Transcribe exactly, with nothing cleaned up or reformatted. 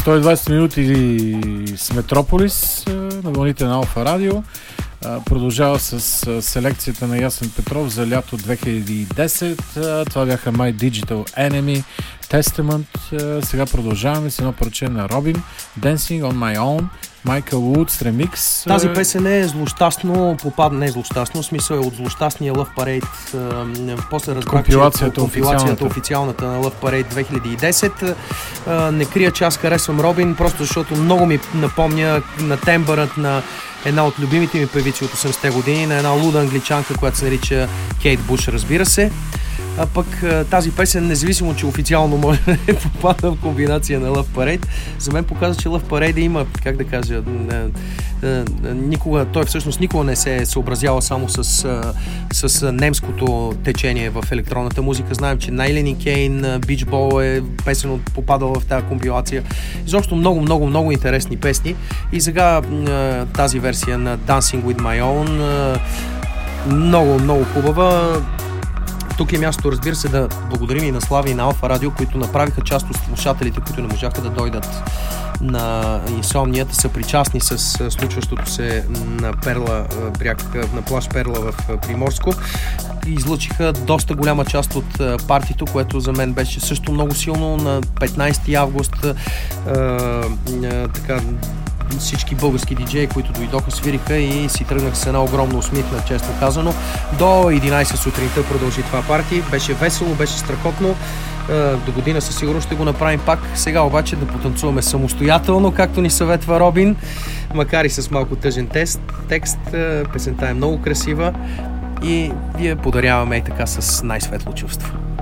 сто и двайсет минути с Метрополис на вълните на Алфа Радио. Продължава с селекцията на Ясен Петров за лято две хиляди и десет. Това бяха My Digital Enemy, Testament. Сега продължаваме с едно парче на Робин, Dancing on My Own, Майкъл Вудс ремикс. Тази песен е злощастно, попадна, не е злощастно, в смисъл е от злощастния Love Parade. После разбрах, компилацията, че компилацията официалната на Love Parade две хиляди и десет. Не крия, че аз харесвам Робин, просто защото много ми напомня на тембърът на една от любимите ми певици от осемдесетте години, на една луда англичанка, която се нарича Кейт Буш, разбира се. А пък тази песен, независимо, че официално може да е попада в комбинация на Love Parade, за мен показва, че Love Parade има, как да кажа, никога, той всъщност никога не се е съобразява само с, с немското течение в електронната музика. Знаем, че Найлен Кейн, Beach Ball е песен попадала в тази компилация. Изобщо много, много, много интересни песни. И сега тази версия на Dancing with My Own много, много хубава. Тук е място, разбира се, да благодарим и на Слави и на Алфа Радио, които направиха част от слушателите, които не можаха да дойдат на инсомнията, са причастни с случващото се на Перла бряг, на плаж Перла в Приморско. Излъчиха доста голяма част от партито, което за мен беше също много силно. На петнайсети август а, а, така всички български диджеи, които дойдоха, свириха и си тръгнах с една огромна усмивка, честно казано. До единайсет сутринта продължи това парти. Беше весело, беше страхотно. До година със сигурност ще го направим пак. Сега обаче да потанцуваме самостоятелно, както ни съветва Робин, макар и с малко тъжен тест, текст. Песента е много красива и вие подаряваме и така с най-светло чувство.